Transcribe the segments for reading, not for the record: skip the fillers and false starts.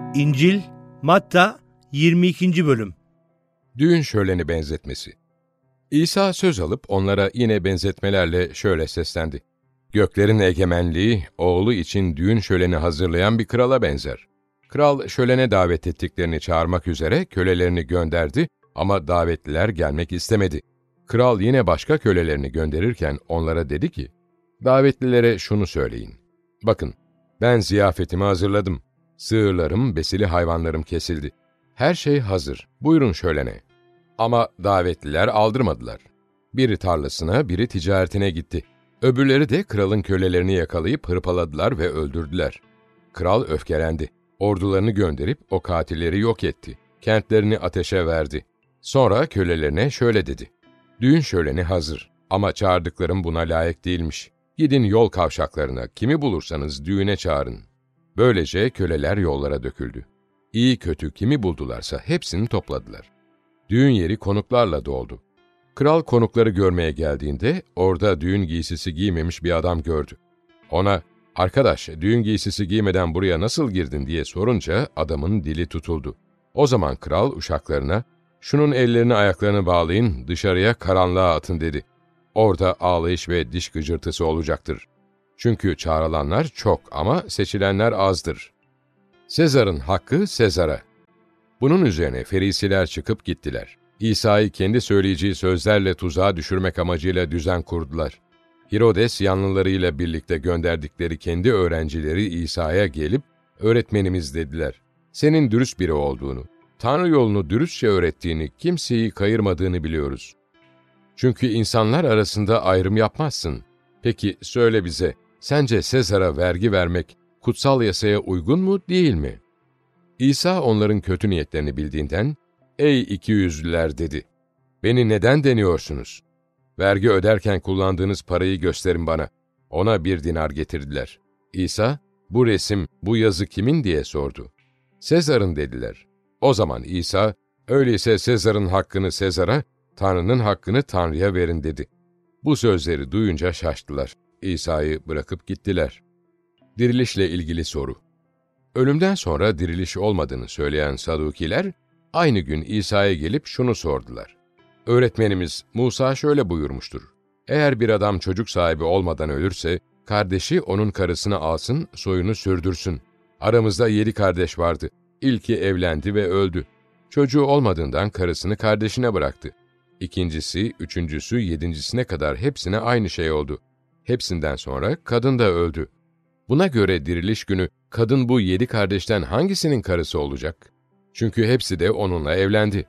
İncil Matta 22. bölüm. Düğün şöleni benzetmesi. İsa söz alıp onlara yine benzetmelerle şöyle seslendi. Göklerin egemenliği, oğlu için düğün şöleni hazırlayan bir krala benzer. Kral şölene davet ettiklerini çağırmak üzere kölelerini gönderdi ama davetliler gelmek istemedi. Kral yine başka kölelerini gönderirken onlara dedi ki, davetlilere şunu söyleyin. Bakın, ben ziyafetimi hazırladım. Sığırlarım, besili hayvanlarım kesildi. Her şey hazır. Buyurun şölene. Ama davetliler aldırmadılar. Biri tarlasına, biri ticaretine gitti. Öbürleri de kralın kölelerini yakalayıp hırpaladılar ve öldürdüler. Kral öfkelendi. Ordularını gönderip o katilleri yok etti. Kentlerini ateşe verdi. Sonra kölelerine şöyle dedi. Düğün şöleni hazır ama çağırdıklarım buna layık değilmiş. Gidin yol kavşaklarına, kimi bulursanız düğüne çağırın. Böylece köleler yollara döküldü. İyi kötü kimi buldularsa hepsini topladılar. Düğün yeri konuklarla doldu. Kral konukları görmeye geldiğinde orada düğün giysisi giymemiş bir adam gördü. Ona, "Arkadaş, düğün giysisi giymeden buraya nasıl girdin?" diye sorunca adamın dili tutuldu. O zaman kral uşaklarına, "Şunun ellerini ayaklarını bağlayın, dışarıya karanlığa atın." dedi. Orada ağlayış ve diş gıcırtısı olacaktır. Çünkü çağrılanlar çok ama seçilenler azdır. Sezar'ın hakkı Sezar'a. Bunun üzerine Ferisiler çıkıp gittiler. İsa'yı kendi söyleyeceği sözlerle tuzağa düşürmek amacıyla düzen kurdular. Herodes yanlılarıyla birlikte gönderdikleri kendi öğrencileri İsa'ya gelip, "Öğretmenimiz," dediler. "Senin dürüst biri olduğunu, Tanrı yolunu dürüstçe öğrettiğini, kimseyi kayırmadığını biliyoruz. Çünkü insanlar arasında ayrım yapmazsın. Peki söyle bize, sence Sezar'a vergi vermek kutsal yasaya uygun mu, değil mi?" İsa onların kötü niyetlerini bildiğinden, "Ey ikiyüzlüler," dedi. "Beni neden deniyorsunuz? Vergi öderken kullandığınız parayı gösterin bana." Ona 1 dinar getirdiler. İsa, "Bu resim, bu yazı kimin?" diye sordu. "Sezar'ın," dediler. O zaman İsa, "Öyleyse Sezar'ın hakkını Sezar'a, Tanrı'nın hakkını Tanrı'ya verin," dedi. Bu sözleri duyunca şaştılar. İsa'yı bırakıp gittiler. Dirilişle ilgili soru. Ölümden sonra diriliş olmadığını söyleyen Sadukiler, aynı gün İsa'ya gelip şunu sordular. "Öğretmenimiz, Musa şöyle buyurmuştur. Eğer bir adam çocuk sahibi olmadan ölürse, kardeşi onun karısını alsın, soyunu sürdürsün. Aramızda 7 kardeş vardı. İlki evlendi ve öldü. Çocuğu olmadığından karısını kardeşine bıraktı. İkincisi, üçüncüsü, 7.'sine kadar hepsine aynı şey oldu. Hepsinden sonra kadın da öldü. Buna göre diriliş günü kadın bu 7 kardeşten hangisinin karısı olacak? Çünkü hepsi de onunla evlendi."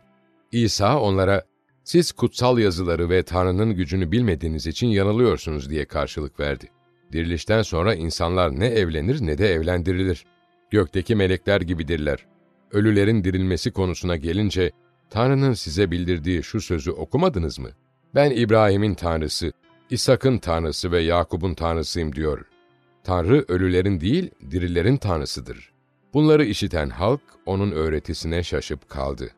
İsa onlara, "Siz kutsal yazıları ve Tanrı'nın gücünü bilmediğiniz için yanılıyorsunuz," diye karşılık verdi. Dirilişten sonra insanlar ne evlenir ne de evlendirilir. Gökteki melekler gibidirler. Ölülerin dirilmesi konusuna gelince, Tanrı'nın size bildirdiği şu sözü okumadınız mı? "Ben İbrahim'in Tanrısı, İshak'ın Tanrısı ve Yakup'un Tanrısıyım," diyor. Tanrı ölülerin değil, dirilerin Tanrısıdır. Bunları işiten halk, onun öğretisine şaşıp kaldı.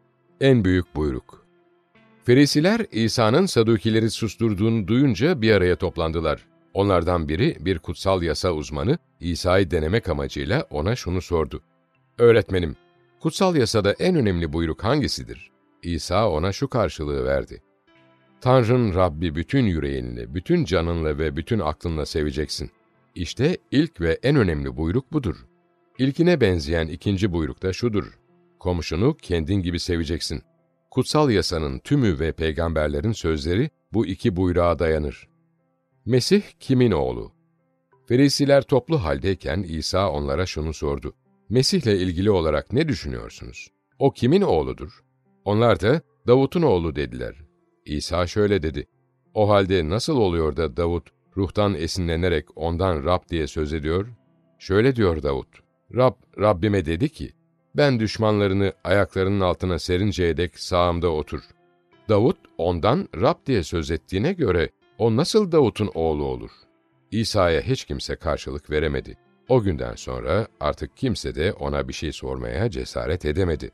En büyük buyruk. Ferisiler, İsa'nın Sadukileri susturduğunu duyunca bir araya toplandılar. Onlardan biri, bir kutsal yasa uzmanı, İsa'yı denemek amacıyla ona şunu sordu. "Öğretmenim, kutsal yasada en önemli buyruk hangisidir?" İsa ona şu karşılığı verdi. "Tanrın Rabbi bütün yüreğinle, bütün canınla ve bütün aklınla seveceksin." İşte ilk ve en önemli buyruk budur. İlkine benzeyen ikinci buyruk da şudur. Komşunu kendin gibi seveceksin. Kutsal yasanın tümü ve peygamberlerin sözleri bu 2 buyruğa dayanır. Mesih kimin oğlu? Ferisiler toplu haldeyken İsa onlara şunu sordu. "Mesih'le ilgili olarak ne düşünüyorsunuz? O kimin oğludur?" Onlar da, "Davut'un oğlu," dediler. İsa şöyle dedi. "O halde nasıl oluyor da Davut, ruhtan esinlenerek ondan Rab diye söz ediyor? Şöyle diyor Davut, Rab, Rabbime dedi ki, ben düşmanlarını ayaklarının altına serinceye dek sağımda otur. Davut ondan Rab diye söz ettiğine göre o nasıl Davut'un oğlu olur?" İsa'ya hiç kimse karşılık veremedi. O günden sonra artık kimse de ona bir şey sormaya cesaret edemedi.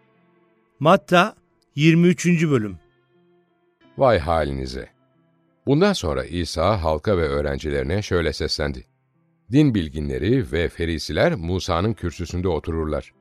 Matta 23. bölüm. Vay halinize! Bundan sonra İsa halka ve öğrencilerine şöyle seslendi. Din bilginleri ve ferisiler Musa'nın kürsüsünde otururlar.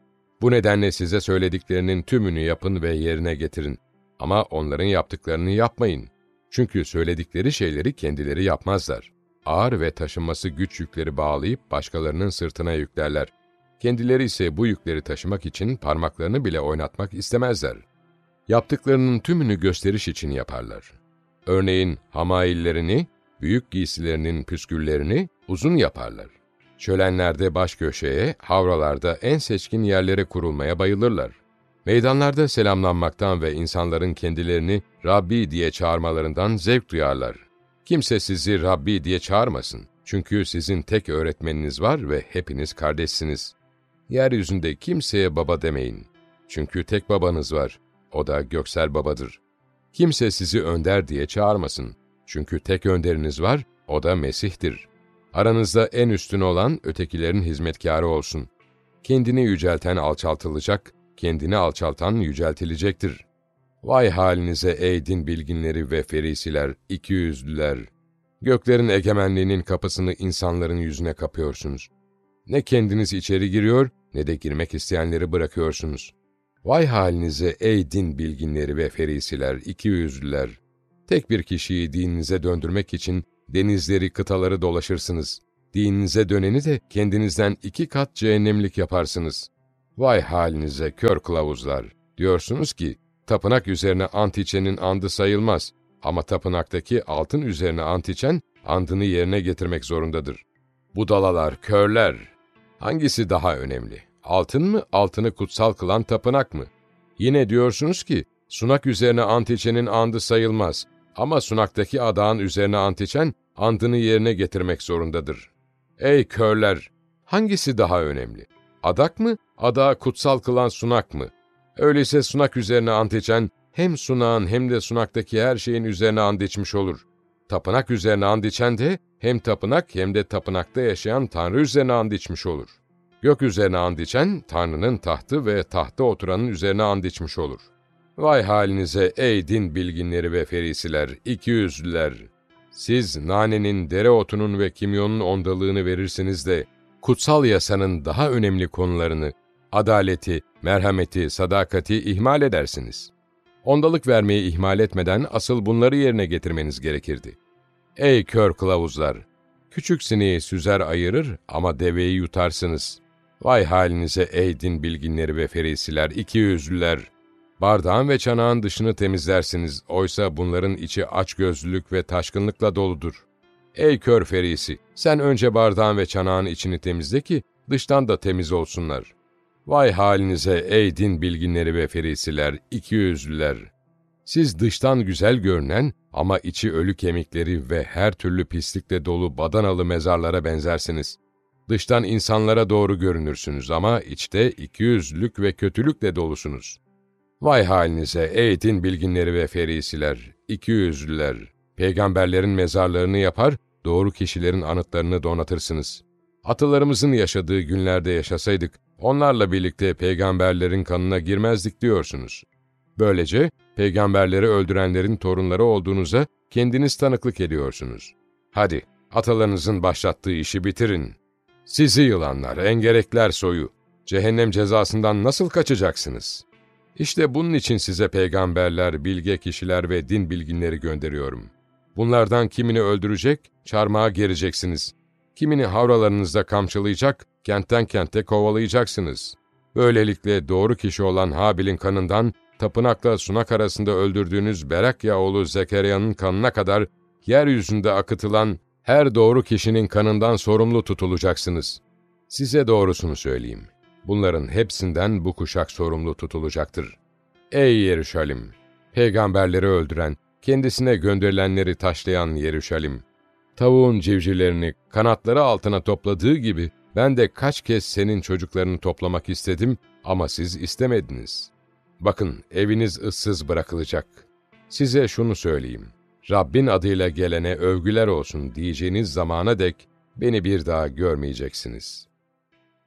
Bu nedenle size söylediklerinin tümünü yapın ve yerine getirin. Ama onların yaptıklarını yapmayın. Çünkü söyledikleri şeyleri kendileri yapmazlar. Ağır ve taşınması güç yükleri bağlayıp başkalarının sırtına yüklerler. Kendileri ise bu yükleri taşımak için parmaklarını bile oynatmak istemezler. Yaptıklarının tümünü gösteriş için yaparlar. Örneğin hamaillerini, büyük giysilerinin püsküllerini uzun yaparlar. Şölenlerde baş köşeye, havralarda en seçkin yerlere kurulmaya bayılırlar. Meydanlarda selamlanmaktan ve insanların kendilerini Rabbi diye çağırmalarından zevk duyarlar. Kimse sizi Rabbi diye çağırmasın. Çünkü sizin tek öğretmeniniz var ve hepiniz kardeşsiniz. Yeryüzünde kimseye baba demeyin. Çünkü tek babanız var. O da göksel babadır. Kimse sizi önder diye çağırmasın. Çünkü tek önderiniz var, o da Mesih'tir. Aranızda en üstün olan ötekilerin hizmetkarı olsun. Kendini yücelten alçaltılacak, kendini alçaltan yüceltilecektir. Vay halinize ey din bilginleri ve ferisiler, ikiyüzlüler! Göklerin egemenliğinin kapısını insanların yüzüne kapıyorsunuz. Ne kendiniz içeri giriyor, ne de girmek isteyenleri bırakıyorsunuz. Vay halinize ey din bilginleri ve ferisiler, ikiyüzlüler! Tek bir kişiyi dininize döndürmek için denizleri, kıtaları dolaşırsınız. Dininize döneni de kendinizden 2 kat cehennemlik yaparsınız. Vay halinize kör kılavuzlar! Diyorsunuz ki, tapınak üzerine ant içenin andı sayılmaz. Ama tapınaktaki altın üzerine ant içen, andını yerine getirmek zorundadır. Budalalar, körler! Hangisi daha önemli? Altın mı, altını kutsal kılan tapınak mı? Yine diyorsunuz ki, sunak üzerine ant içenin andı sayılmaz. Ama sunaktaki adağın üzerine ant içen, andını yerine getirmek zorundadır. Ey körler! Hangisi daha önemli? Adak mı, adağı kutsal kılan sunak mı? Öyleyse sunak üzerine ant içen, hem sunağın hem de sunaktaki her şeyin üzerine and içmiş olur. Tapınak üzerine and içen de, hem tapınak hem de tapınakta yaşayan Tanrı üzerine and içmiş olur. Gök üzerine and içen, Tanrı'nın tahtı ve tahtta oturanın üzerine and içmiş olur. Vay halinize ey din bilginleri ve ferisiler, ikiyüzlüler! Siz nanenin, dereotunun ve kimyonun ondalığını verirsiniz de, kutsal yasanın daha önemli konularını, adaleti, merhameti, sadakati ihmal edersiniz. Ondalık vermeyi ihmal etmeden asıl bunları yerine getirmeniz gerekirdi. Ey kör kılavuzlar! Küçük sineği süzer ayırır ama deveyi yutarsınız. Vay halinize ey din bilginleri ve ferisiler, ikiyüzlüler! Bardağın ve çanağın dışını temizlersiniz, oysa bunların içi açgözlülük ve taşkınlıkla doludur. Ey kör ferisi! Sen önce bardağın ve çanağın içini temizle ki, dıştan da temiz olsunlar. Vay halinize ey din bilginleri ve ferisiler, ikiyüzlüler! Siz dıştan güzel görünen ama içi ölü kemikleri ve her türlü pislikle dolu badanalı mezarlara benzersiniz. Dıştan insanlara doğru görünürsünüz ama içte ikiyüzlülük ve kötülükle dolusunuz. Vay halinize ey din bilginleri ve ferisiler, ikiyüzlüler! Peygamberlerin mezarlarını yapar, doğru kişilerin anıtlarını donatırsınız. Atalarımızın yaşadığı günlerde yaşasaydık, onlarla birlikte peygamberlerin kanına girmezdik diyorsunuz. Böylece peygamberleri öldürenlerin torunları olduğunuza kendiniz tanıklık ediyorsunuz. Hadi, atalarınızın başlattığı işi bitirin. Sizi yılanlar, engerekler soyu, cehennem cezasından nasıl kaçacaksınız? İşte bunun için size peygamberler, bilge kişiler ve din bilginleri gönderiyorum. Bunlardan kimini öldürecek, çarmıha gereceksiniz. Kimini havralarınızda kamçılayacak, kentten kente kovalayacaksınız. Böylelikle doğru kişi olan Habil'in kanından, tapınakla sunak arasında öldürdüğünüz Berakya oğlu Zekeriya'nın kanına kadar, yeryüzünde akıtılan her doğru kişinin kanından sorumlu tutulacaksınız. Size doğrusunu söyleyeyim. Bunların hepsinden bu kuşak sorumlu tutulacaktır. Ey Yeruşalim! Peygamberleri öldüren, kendisine gönderilenleri taşlayan Yeruşalim! Tavuğun civcivlerini kanatları altına topladığı gibi, ben de kaç kez senin çocuklarını toplamak istedim ama siz istemediniz. Bakın, eviniz ıssız bırakılacak. Size şunu söyleyeyim. Rabbin adıyla gelene övgüler olsun diyeceğiniz zamana dek beni bir daha görmeyeceksiniz.''